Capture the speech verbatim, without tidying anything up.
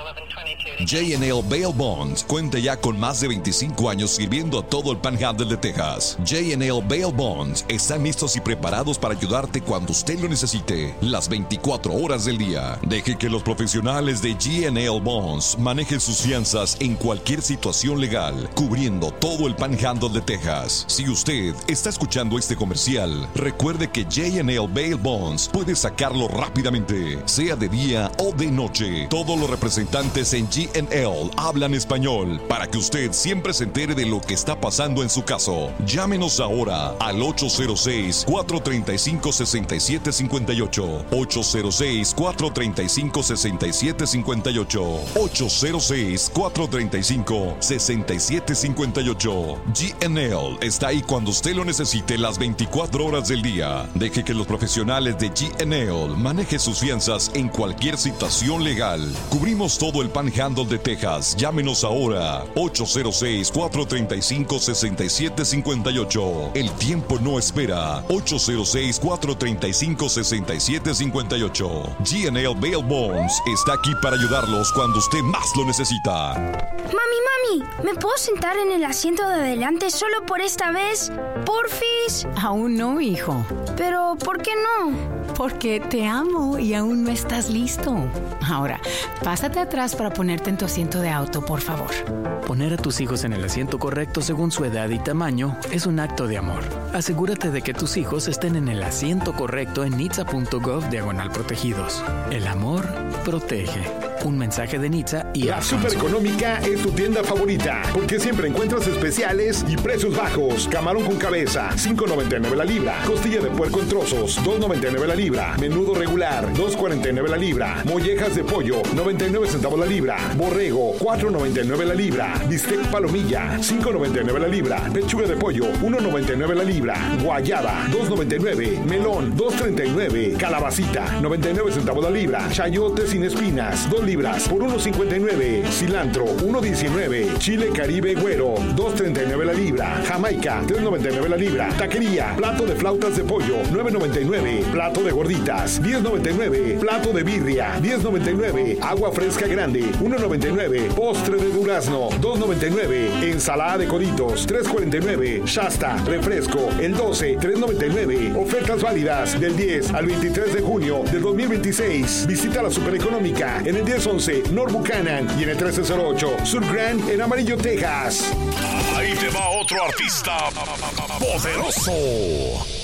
J and L Bail Bonds cuenta ya con más de veinticinco años sirviendo a todo el Panhandle de Texas. J and L Bail Bonds están listos y preparados para ayudarte cuando usted lo necesite, las veinticuatro horas del día. Deje que los profesionales de J and L Bonds manejen sus fianzas en cualquier situación legal, cubriendo todo el Panhandle de Texas. Si usted está escuchando este comercial, recuerde que J and L Bail Bonds puede sacarlo rápidamente, sea de día o de noche. Todos los representantes en G and L hablan español para que usted siempre se entere de lo que está pasando en su caso. Llámenos ahora al ocho cero seis, cuatro tres cinco, seis siete cinco ocho, ocho cero seis, cuatro tres cinco, seis siete cinco ocho, ocho cero seis, cuatro tres cinco, seis siete cinco ocho. G and L está ahí cuando usted lo necesite las veinticuatro horas del día. Deje que los profesionales de G and L manejen sus fianzas en cualquier situación legal. Cubrimos todo el Panhandle de Texas. Llámenos ahora ocho cero seis, cuatro tres cinco, seis siete cinco ocho. El tiempo no espera. ocho cero seis, cuatro tres cinco, seis siete cinco ocho. G and L Bail Bonds está aquí para ayudarlos cuando usted más lo necesita. Mami, mami, ¿me puedo sentar en el asiento de adelante solo por esta vez? Porfis. Aún no, hijo. Pero, ¿por qué no? Porque te amo y aún no estás listo. Ahora, pásate atrás para ponerte en tu asiento de auto, por favor. Poner a tus hijos en el asiento correcto según su edad y tamaño es un acto de amor. Asegúrate de que tus hijos estén en el asiento correcto en N H T S A punto gov diagonal protegidos. El amor protege. Un mensaje de N H T S A y La Supereconómica es tu tienda favorita, porque siempre encuentras especiales y precios bajos. Camarón con cabeza, cinco noventa y nueve la libra. Costilla de puerco en trozos, dos noventa y nueve la libra. Menudo regular, dos cuarenta y nueve la libra. Mollejas de pollo, noventa y nueve centavos la libra. Borrego, cuatro noventa y nueve la libra. Bistec palomilla, cinco noventa y nueve la libra. Pechuga de pollo, uno noventa y nueve la libra. Guayaba, dos noventa y nueve. Melón, dos treinta y nueve. Calabacita, noventa y nueve centavos la libra. Chayote sin espinas, dos libras por uno cincuenta y nueve. Cilantro, uno diecinueve. Chile Caribe güero, dos treinta y nueve la libra. Jamaica, tres noventa y nueve la libra. Taquería, plato de flautas de pollo, nueve noventa y nueve. Plato de gorditas, diez noventa y nueve. Plato de birria, diez noventa y nueve. Agua fresca grande, uno noventa y nueve. Postre de durazno, dos noventa y nueve. Ensalada de coditos, tres cuarenta y nueve. Shasta, refresco, el doce, tres noventa y nueve. Ofertas válidas del diez al veintitrés de junio del dos mil veintiséis. Visita la Supereconómica en el diez once North Buchanan y en el trece cero ocho Sur Grand en Amarillo, Texas. Ahí te va otro artista poderoso.